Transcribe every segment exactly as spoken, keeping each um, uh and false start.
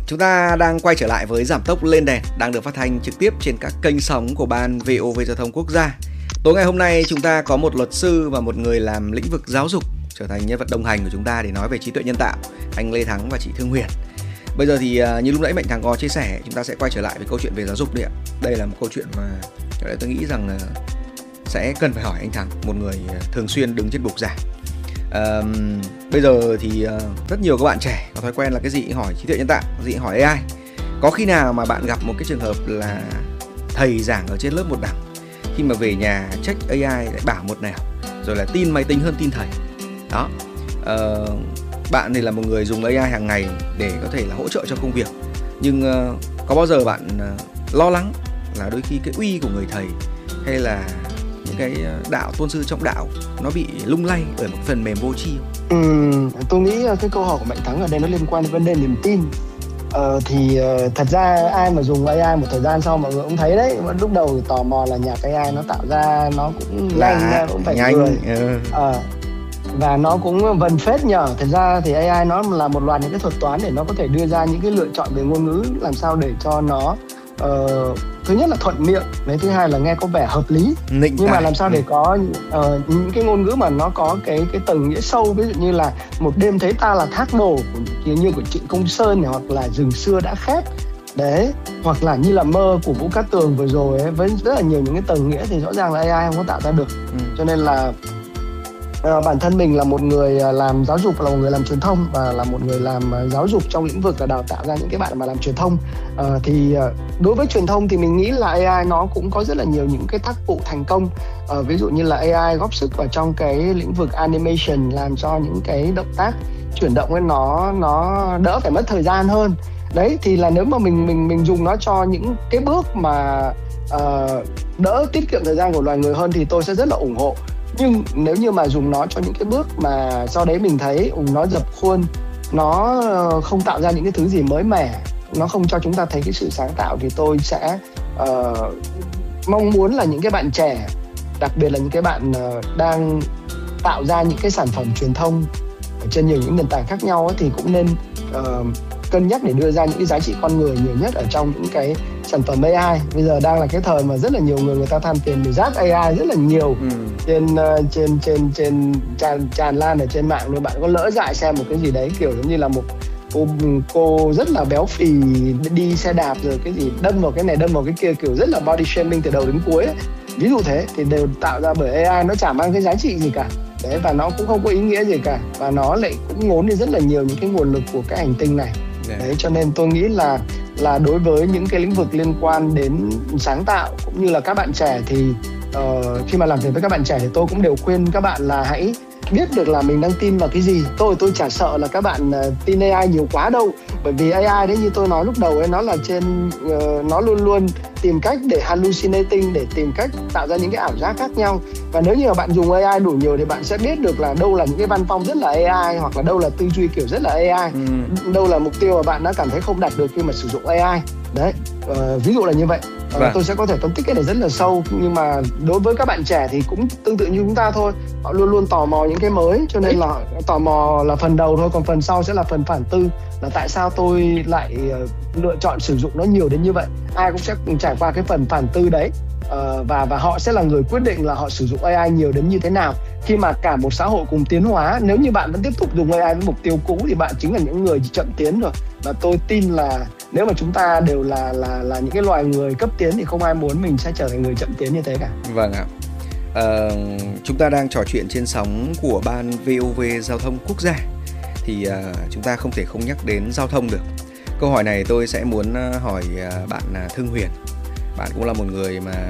Chúng ta đang quay trở lại với Giảm tốc lên đèn, đang được phát thanh trực tiếp trên các kênh sóng của Ban vê o vê Giao thông Quốc gia. Tối ngày hôm nay chúng ta có một luật sư và một người làm lĩnh vực giáo dục trở thành nhân vật đồng hành của chúng ta để nói về trí tuệ nhân tạo, anh Lê Thắng và chị Thương Huyền. Bây giờ thì như lúc nãy Mạnh Thắng có chia sẻ, chúng ta sẽ quay trở lại với câu chuyện về giáo dục đi ạ. Đây là một câu chuyện mà tôi nghĩ rằng sẽ cần phải hỏi anh Thắng, một người thường xuyên đứng trên bục giảng. À, bây giờ thì rất nhiều các bạn trẻ có thói quen là cái gì cũng hỏi trí tuệ nhân tạo, gì cũng hỏi a i. Có khi nào mà bạn gặp một cái trường hợp là thầy giảng ở trên lớp một đằng, khi mà về nhà check a i lại bảo một nẻo, rồi là tin máy tính hơn tin thầy. Đó. À, bạn thì là một người dùng a i hàng ngày để có thể là hỗ trợ cho công việc, nhưng uh, có bao giờ bạn uh, lo lắng là đôi khi cái uy của người thầy hay là những cái đạo tôn sư trọng đạo nó bị lung lay bởi một phần mềm vô tri? Ừ, tôi nghĩ cái câu hỏi của Mạnh Thắng ở đây nó liên quan đến vấn đề niềm tin. Ờ, thì uh, thật ra ai mà dùng a i một thời gian sau mọi người cũng thấy đấy, lúc đầu thì tò mò là nhạc a i nó tạo ra nó cũng nhanh, nó cũng phải nhanh. người. Ừ. Ờ, và nó cũng vần phết nhờ. Thật ra thì a i nó là một loạt những cái thuật toán để nó có thể đưa ra những cái lựa chọn về ngôn ngữ làm sao để cho nó uh, thứ nhất là thuận miệng, đấy, thứ hai là nghe có vẻ hợp lý. Nịnh nhưng tài. Mà làm sao để có uh, những cái ngôn ngữ mà nó có cái cái tầng nghĩa sâu, ví dụ như là một đêm thấy ta là thác đổ của, như của Trịnh Công Sơn này, hoặc là rừng xưa đã khép đấy, hoặc là như là mơ của Vũ Cát Tường vừa rồi ấy, với rất là nhiều những cái tầng nghĩa thì rõ ràng là a i không có tạo ra được. ừ. Cho nên là Uh, bản thân mình là một người làm giáo dục, là một người làm truyền thông và là một người làm uh, giáo dục trong lĩnh vực là đào tạo ra những cái bạn mà làm truyền thông. Uh, thì uh, đối với truyền thông thì mình nghĩ là a i nó cũng có rất là nhiều những cái tác vụ thành công. Uh, ví dụ như là a i góp sức vào trong cái lĩnh vực animation, làm cho những cái động tác chuyển động ấy nó nó đỡ phải mất thời gian hơn. Đấy thì là nếu mà mình mình mình dùng nó cho những cái bước mà uh, đỡ tiết kiệm thời gian của loài người hơn thì tôi sẽ rất là ủng hộ. Nhưng nếu như mà dùng nó cho những cái bước mà sau đấy mình thấy nó dập khuôn, nó không tạo ra những cái thứ gì mới mẻ, nó không cho chúng ta thấy cái sự sáng tạo, thì tôi sẽ uh, mong muốn là những cái bạn trẻ, đặc biệt là những cái bạn uh, đang tạo ra những cái sản phẩm truyền thông ở trên nhiều những nền tảng khác nhau ấy, thì cũng nên uh, cân nhắc để đưa ra những cái giá trị con người nhiều nhất ở trong những cái sản phẩm a i. Bây giờ đang là cái thời mà rất là nhiều người người ta tham tiền để rác a i rất là nhiều. ừ. trên uh, trên trên trên tràn tràn lan ở trên mạng. Nếu bạn có lỡ dại xem một cái gì đấy kiểu giống như là một cô cô rất là béo phì đi xe đạp rồi cái gì đâm vào cái này đâm vào cái kia, kiểu rất là body shaming từ đầu đến cuối ấy. Ví dụ thế thì đều tạo ra bởi a i, nó chả mang cái giá trị gì cả. Đấy, và nó cũng không có ý nghĩa gì cả, và nó lại cũng ngốn đi rất là nhiều những cái nguồn lực của cái hành tinh này. Đấy, cho nên tôi nghĩ là là đối với những cái lĩnh vực liên quan đến sáng tạo cũng như là các bạn trẻ thì uh, khi mà làm việc với các bạn trẻ thì tôi cũng đều khuyên các bạn là hãy biết được là mình đang tin vào cái gì. Tôi tôi chả sợ là các bạn uh, tin a i nhiều quá đâu, bởi vì a i đấy như tôi nói lúc đầu ấy, nó là trên uh, nó luôn luôn tìm cách để hallucinating, để tìm cách tạo ra những cái ảo giác khác nhau. Và nếu như mà bạn dùng a i đủ nhiều thì bạn sẽ biết được là đâu là những cái văn phong rất là a i, hoặc là đâu là tư duy kiểu rất là a i, ừ. đâu là mục tiêu mà bạn đã cảm thấy không đạt được khi mà sử dụng a i. Đấy, uh, ví dụ là như vậy. Uh, vâng. Tôi sẽ có thể phân tích cái này rất là sâu, nhưng mà đối với các bạn trẻ thì cũng tương tự như chúng ta thôi, họ luôn luôn tò mò những cái mới, cho nên là tò mò là phần đầu thôi, còn phần sau sẽ là phần phản tư, là tại sao tôi lại uh, lựa chọn sử dụng nó nhiều đến như vậy. Ai cũng sẽ trải qua cái phần phản tư đấy, uh, và và họ sẽ là người quyết định là họ sử dụng a i nhiều đến như thế nào. Khi mà cả một xã hội cùng tiến hóa, nếu như bạn vẫn tiếp tục dùng a i với mục tiêu cũ thì bạn chính là những người chậm tiến rồi. Và tôi tin là nếu mà chúng ta đều là là là những cái loài người cấp tiến thì không ai muốn mình sẽ trở thành người chậm tiến như thế cả. Vâng ạ. À, chúng ta đang trò chuyện trên sóng của Ban vê o vê Giao thông Quốc gia, thì uh, chúng ta không thể không nhắc đến giao thông được. Câu hỏi này tôi sẽ muốn uh, hỏi uh, bạn uh, Thương Huyền. Bạn cũng là một người mà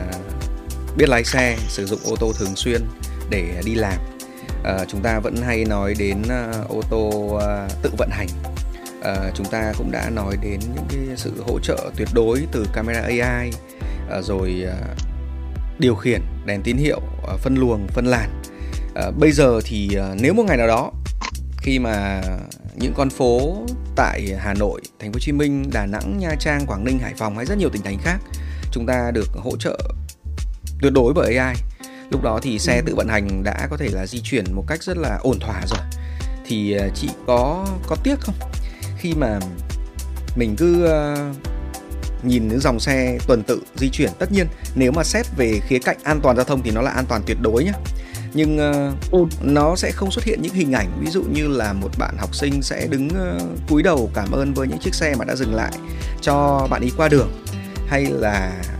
biết lái xe, sử dụng ô tô thường xuyên để đi làm. Uh, chúng ta vẫn hay nói đến uh, ô tô uh, tự vận hành. Uh, chúng ta cũng đã nói đến những cái sự hỗ trợ tuyệt đối từ camera a i, uh, rồi uh, điều khiển đèn tín hiệu, uh, phân luồng, phân làn. Uh, bây giờ thì uh, nếu một ngày nào đó khi mà những con phố tại Hà Nội, Thành phố Hồ Chí Minh, Đà Nẵng, Nha Trang, Quảng Ninh, Hải Phòng hay rất nhiều tỉnh thành khác chúng ta được hỗ trợ tuyệt đối bởi a i, lúc đó thì xe tự vận hành đã có thể là di chuyển một cách rất là ổn thỏa rồi. Thì uh, chị có có tiếc không khi mà mình cứ uh, nhìn những dòng xe tuần tự di chuyển. Tất nhiên nếu mà xét về khía cạnh an toàn giao thông thì nó là an toàn tuyệt đối nhá. Nhưng uh, ừ. nó sẽ không xuất hiện những hình ảnh ví dụ như là một bạn học sinh sẽ đứng uh, cúi đầu cảm ơn với những chiếc xe mà đã dừng lại cho bạn ý qua đường, hay là